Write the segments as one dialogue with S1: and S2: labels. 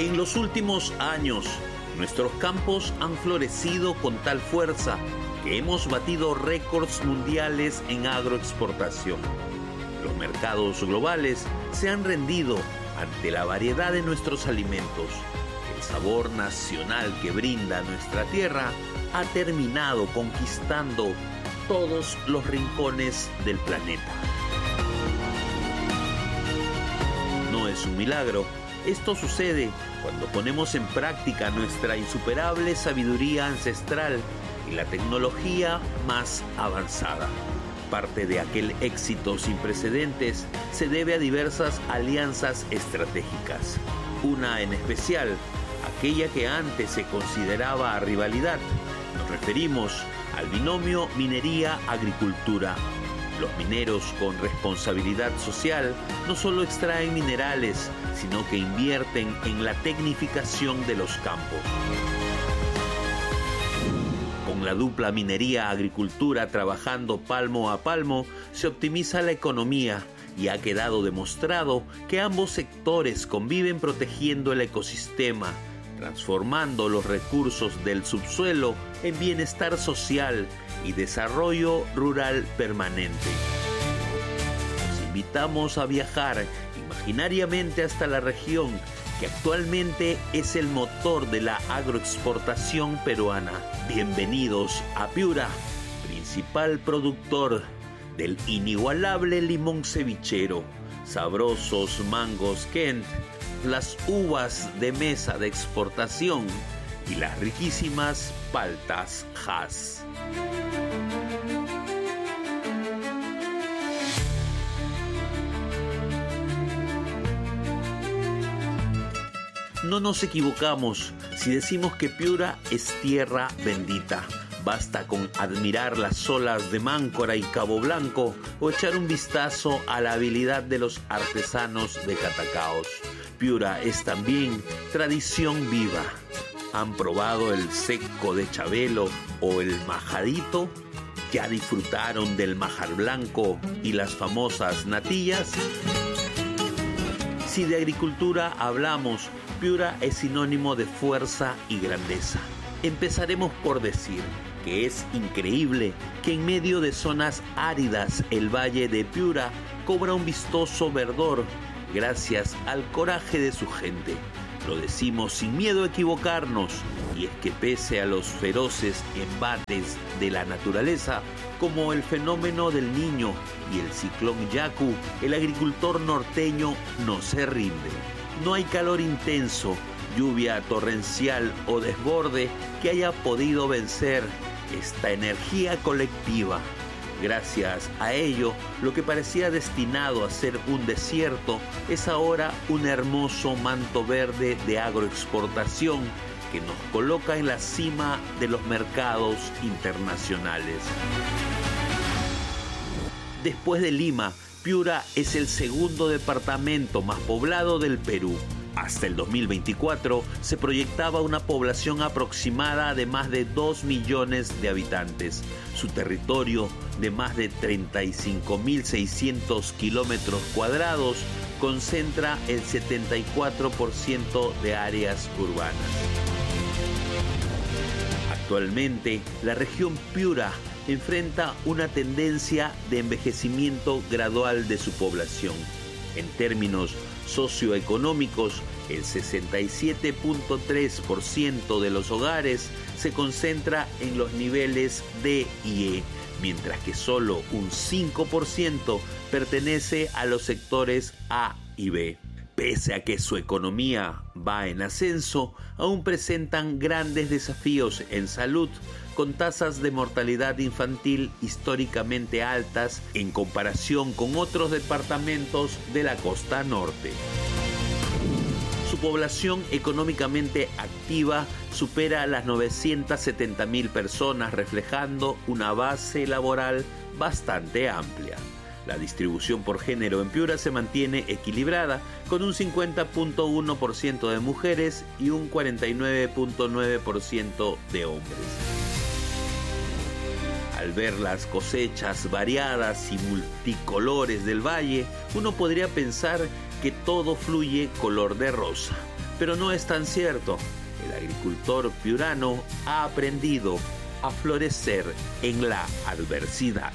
S1: En los últimos años, nuestros campos han florecido con tal fuerza que hemos batido récords mundiales en agroexportación. Los mercados globales se han rendido ante la variedad de nuestros alimentos. El sabor nacional que brinda nuestra tierra ha terminado conquistando todos los rincones del planeta. No es un milagro. Esto sucede cuando ponemos en práctica nuestra insuperable sabiduría ancestral y la tecnología más avanzada. Parte de aquel éxito sin precedentes se debe a diversas alianzas estratégicas. Una en especial, aquella que antes se consideraba rivalidad. Nos referimos al binomio minería-agricultura. Los mineros con responsabilidad social no solo extraen minerales, sino que invierten en la tecnificación de los campos. Con la dupla minería-agricultura trabajando palmo a palmo, se optimiza la economía y ha quedado demostrado que ambos sectores conviven protegiendo el ecosistema, transformando los recursos del subsuelo en bienestar social y desarrollo rural permanente. Nos invitamos a viajar imaginariamente hasta la región que actualmente es el motor de la agroexportación peruana. Bienvenidos a Piura, principal productor del inigualable limón cevichero, sabrosos mangos Kent, las uvas de mesa de exportación y las riquísimas paltas Hass. No nos equivocamos si decimos que Piura es tierra bendita. Basta con admirar las olas de Máncora y Cabo Blanco o echar un vistazo a la habilidad de los artesanos de Catacaos. Piura es también tradición viva. ¿Han probado el seco de Chabelo o el majadito? ¿Ya disfrutaron del majar blanco y las famosas natillas? Si de agricultura hablamos, Piura es sinónimo de fuerza y grandeza. Empezaremos por decir que es increíble que en medio de zonas áridas el valle de Piura cobra un vistoso verdor gracias al coraje de su gente. Lo decimos sin miedo a equivocarnos, y es que pese a los feroces embates de la naturaleza, como el fenómeno del Niño y el ciclón Yaku, el agricultor norteño no se rinde. No hay calor intenso, lluvia torrencial o desborde que haya podido vencer esta energía colectiva. Gracias a ello, lo que parecía destinado a ser un desierto es ahora un hermoso manto verde de agroexportación que nos coloca en la cima de los mercados internacionales. Después de Lima, Piura es el segundo departamento más poblado del Perú. Hasta el 2024 se proyectaba una población aproximada de más de 2 millones de habitantes. Su territorio, de más de 35.600 kilómetros cuadrados, concentra el 74% de áreas urbanas. Actualmente, la región Piura enfrenta una tendencia de envejecimiento gradual de su población. En términos socioeconómicos, el 67.3% de los hogares se concentra en los niveles D y E, mientras que solo un 5% pertenece a los sectores A y B. Pese a que su economía va en ascenso, aún presentan grandes desafíos en salud, con tasas de mortalidad infantil históricamente altas en comparación con otros departamentos de la costa norte. Su población económicamente activa supera las 970.000 personas, reflejando una base laboral bastante amplia. La distribución por género en Piura se mantiene equilibrada, con un 50.1% de mujeres y un 49.9% de hombres. Al ver las cosechas variadas y multicolores del valle, uno podría pensar que todo fluye color de rosa. Pero no es tan cierto. El agricultor piurano ha aprendido a florecer en la adversidad.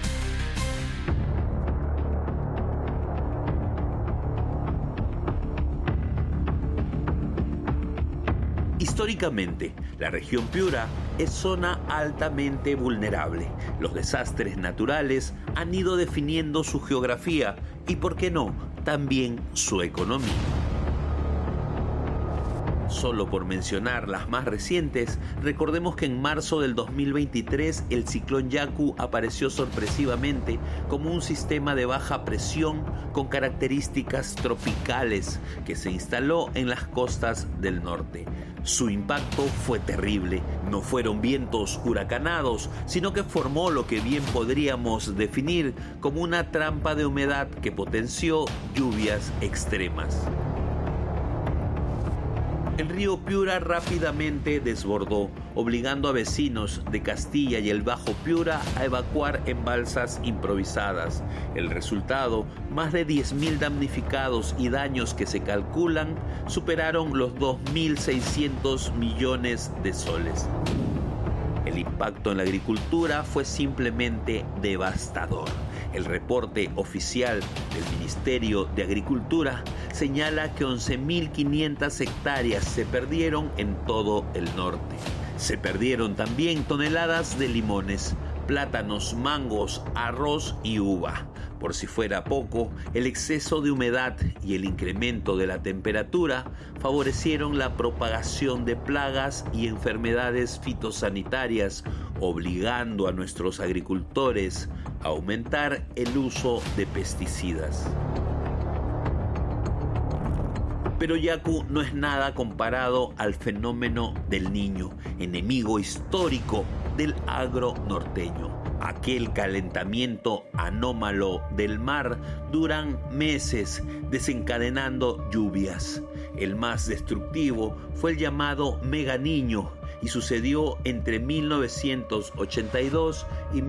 S1: Históricamente, la región Piura es zona altamente vulnerable. Los desastres naturales han ido definiendo su geografía y, ¿por qué no?, también su economía. Solo por mencionar las más recientes, recordemos que en marzo del 2023 el ciclón Yaku apareció sorpresivamente como un sistema de baja presión con características tropicales que se instaló en las costas del norte. Su impacto fue terrible. No fueron vientos huracanados, sino que formó lo que bien podríamos definir como una trampa de humedad que potenció lluvias extremas. El río Piura rápidamente desbordó, obligando a vecinos de Castilla y el Bajo Piura a evacuar en balsas improvisadas. El resultado, más de 10.000 damnificados y daños que se calculan, superaron los 2.600 millones de soles. El impacto en la agricultura fue simplemente devastador. El reporte oficial del Ministerio de Agricultura señala que 11.500 hectáreas se perdieron en todo el norte. Se perdieron también toneladas de limones, plátanos, mangos, arroz y uva. Por si fuera poco, el exceso de humedad y el incremento de la temperatura favorecieron la propagación de plagas y enfermedades fitosanitarias, obligando a nuestros agricultores a aumentar el uso de pesticidas. Pero Yaku no es nada comparado al fenómeno del Niño, enemigo histórico del agro norteño. Aquel calentamiento anómalo del mar duran meses, desencadenando lluvias. El más destructivo fue el llamado Mega Niño y sucedió entre 1982 y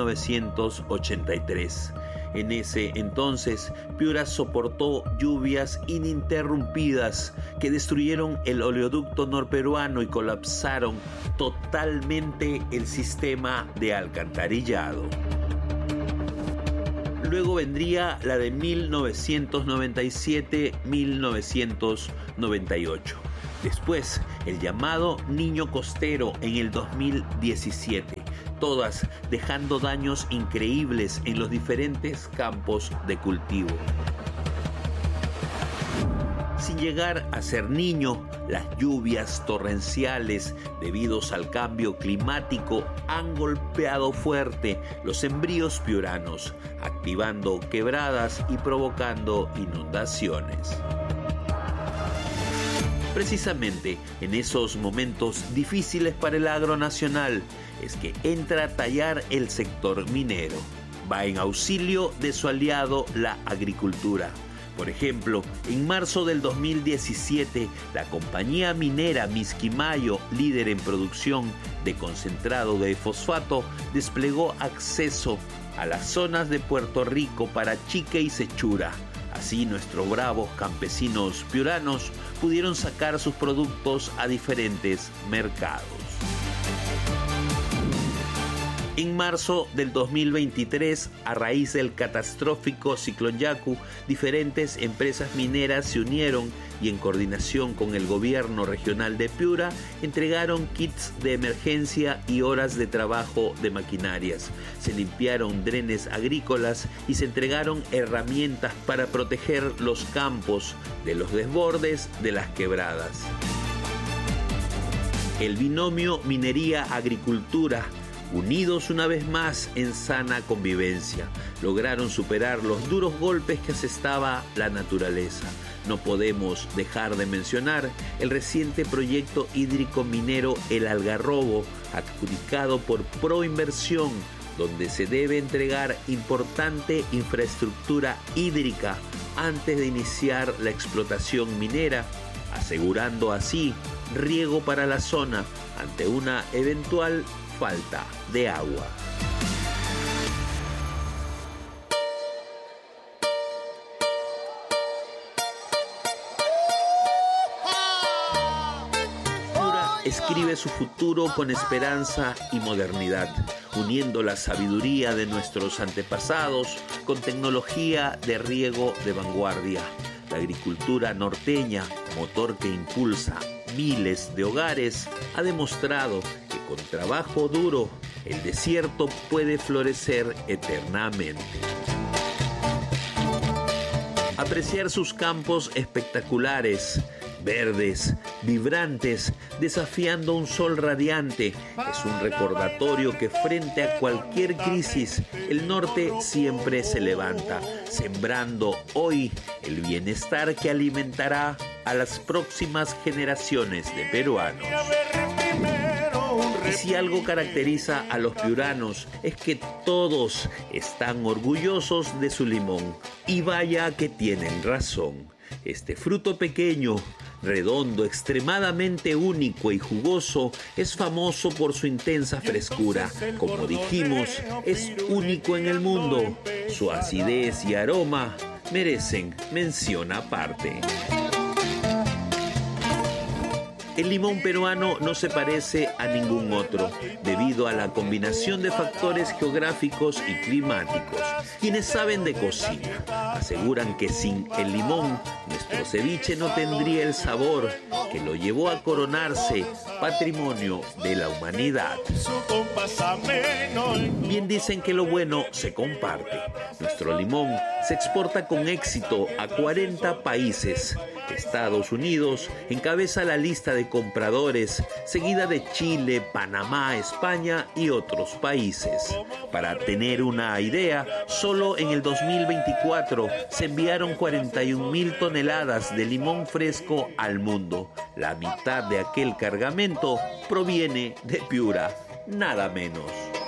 S1: 1983. En ese entonces, Piura soportó lluvias ininterrumpidas que destruyeron el oleoducto norperuano y colapsaron totalmente el sistema de alcantarillado. Luego vendría la de 1997-1998. Después, el llamado Niño Costero en el 2017. Todas dejando daños increíbles en los diferentes campos de cultivo. Sin llegar a ser Niño, las lluvias torrenciales debidos al cambio climático han golpeado fuerte los sembríos piuranos, activando quebradas y provocando inundaciones. Precisamente en esos momentos difíciles para el agro nacional es que entra a tallar el sector minero. Va en auxilio de su aliado, la agricultura. Por ejemplo, en marzo del 2017, la compañía minera Misquimayo, líder en producción de concentrado de fosfato, desplegó acceso a las zonas de Puerto Rico para Chique y Sechura. Así nuestros bravos campesinos piuranos pudieron sacar sus productos a diferentes mercados. En marzo del 2023, a raíz del catastrófico ciclón Yaku, diferentes empresas mineras se unieron y en coordinación con el gobierno regional de Piura entregaron kits de emergencia y horas de trabajo de maquinarias. Se limpiaron drenes agrícolas y se entregaron herramientas para proteger los campos de los desbordes de las quebradas. El binomio minería-agricultura, unidos una vez más en sana convivencia, lograron superar los duros golpes que asestaba la naturaleza. No podemos dejar de mencionar el reciente proyecto hídrico minero El Algarrobo, adjudicado por Proinversión, donde se debe entregar importante infraestructura hídrica antes de iniciar la explotación minera, asegurando así riego para la zona ante una eventual falta de agua. escribe su futuro con esperanza y modernidad, uniendo la sabiduría de nuestros antepasados con tecnología de riego de vanguardia. La agricultura norteña, motor que impulsa miles de hogares, ha demostrado que con trabajo duro el desierto puede florecer eternamente. Apreciar sus campos espectaculares, verdes, vibrantes, desafiando un sol radiante, es un recordatorio que frente a cualquier crisis, el norte siempre se levanta, sembrando hoy el bienestar que alimentará a las próximas generaciones de peruanos. Y si algo caracteriza a los piuranos es que todos están orgullosos de su limón. Y vaya que tienen razón. Este fruto pequeño, redondo, extremadamente único y jugoso, es famoso por su intensa frescura. Como dijimos, es único en el mundo. Su acidez y aroma merecen mención aparte. El limón peruano no se parece a ningún otro, debido a la combinación de factores geográficos y climáticos. Quienes saben de cocina aseguran que sin el limón, nuestro ceviche no tendría el sabor que lo llevó a coronarse Patrimonio de la Humanidad. Bien dicen que lo bueno se comparte. Nuestro limón se exporta con éxito a 40 países. Estados Unidos encabeza la lista de compradores, seguida de Chile, Panamá, España y otros países. Para tener una idea, solo en el 2024 se enviaron 41.000 toneladas de limón fresco al mundo. La mitad de aquel cargamento proviene de Piura, nada menos.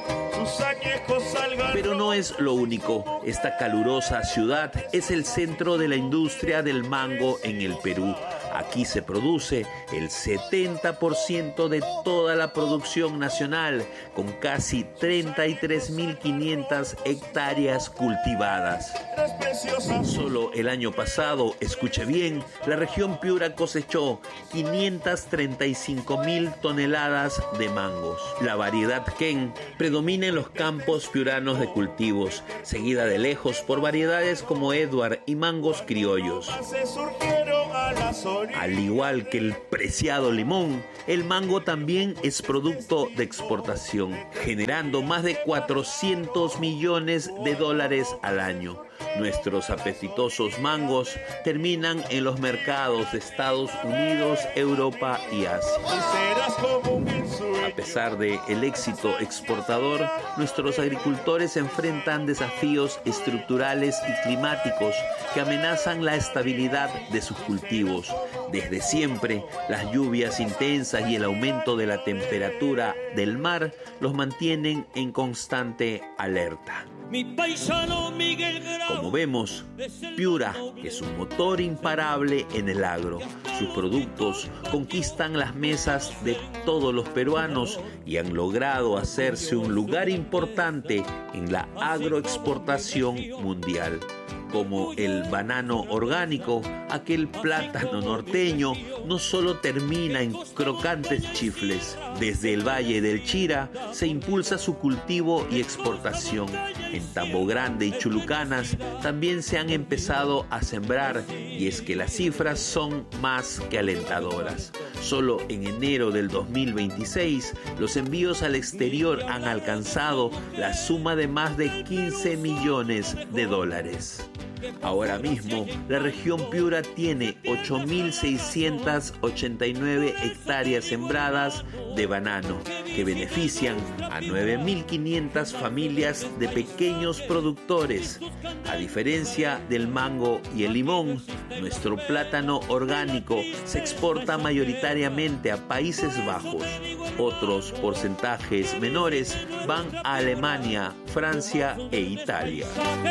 S1: Pero no es lo único. Esta calurosa ciudad es el centro de la industria del mango en el Perú. Aquí se produce el 70% de toda la producción nacional, con casi 33.500 hectáreas cultivadas. Solo el año pasado, escuche bien, la región Piura cosechó 535.000 toneladas de mangos. La variedad Ken predomina en los campos piuranos de cultivos, seguida de lejos por variedades como Edward y mangos criollos. Al igual que el preciado limón, el mango también es producto de exportación, generando más de 400 millones de dólares al año. Nuestros apetitosos mangos terminan en los mercados de Estados Unidos, Europa y Asia. A pesar del éxito exportador, nuestros agricultores enfrentan desafíos estructurales y climáticos que amenazan la estabilidad de sus cultivos. Desde siempre, las lluvias intensas y el aumento de la temperatura del mar los mantienen en constante alerta. Como vemos, Piura es un motor imparable en el agro. Sus productos conquistan las mesas de todos los peruanos y han logrado hacerse un lugar importante en la agroexportación mundial. Como el banano orgánico, aquel plátano norteño no solo termina en crocantes chifles. Desde el Valle del Chira se impulsa su cultivo y exportación. En Tambo Grande y Chulucanas también se han empezado a sembrar, y es que las cifras son más que alentadoras. Solo en enero del 2026, los envíos al exterior han alcanzado la suma de más de 15 millones de dólares. Ahora mismo, la región Piura tiene 8.689 hectáreas sembradas de banano, que benefician a 9.500 familias de pequeños productores. A diferencia del mango y el limón, nuestro plátano orgánico se exporta mayoritariamente a Países Bajos. Otros porcentajes menores van a Alemania, Francia e Italia.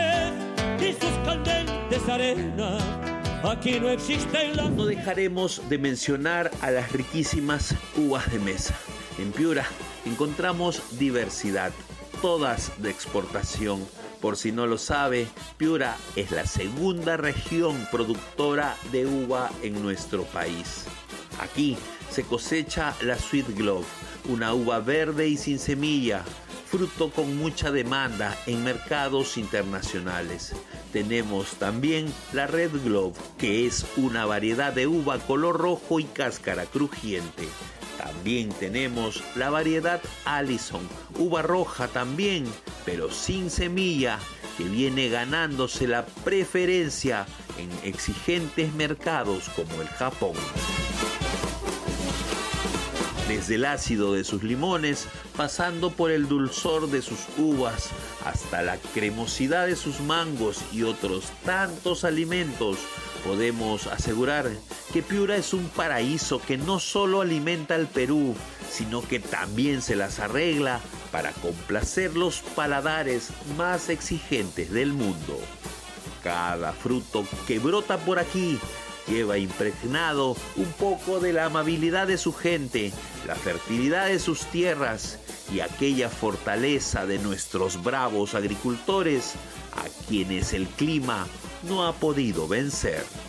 S1: No dejaremos de mencionar a las riquísimas uvas de mesa. En Piura encontramos diversidad, todas de exportación. Por si no lo sabe, Piura es la segunda región productora de uva en nuestro país. Aquí se cosecha la Sweet Glove, una uva verde y sin semilla, fruto con mucha demanda en mercados internacionales. Tenemos también la Red Glove, que es una variedad de uva color rojo y cáscara crujiente. También tenemos la variedad Allison, uva roja también, pero sin semilla, que viene ganándose la preferencia en exigentes mercados como el Japón. Desde el ácido de sus limones, pasando por el dulzor de sus uvas, hasta la cremosidad de sus mangos y otros tantos alimentos, podemos asegurar que Piura es un paraíso que no solo alimenta al Perú, sino que también se las arregla para complacer los paladares más exigentes del mundo. Cada fruto que brota por aquí lleva impregnado un poco de la amabilidad de su gente, la fertilidad de sus tierras y aquella fortaleza de nuestros bravos agricultores a quienes el clima no ha podido vencer.